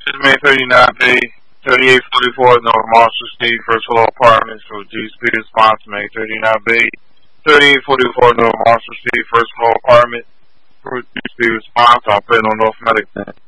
This May 39B, 3844 North Marshall Street, first floor apartments for GSP response, May 39B, 3844 North Marshall Street, first floor apartment for GSP response, I'll put it on North Medic.